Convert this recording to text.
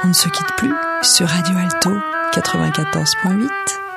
On ne se quitte plus sur Radio Alto 94.8.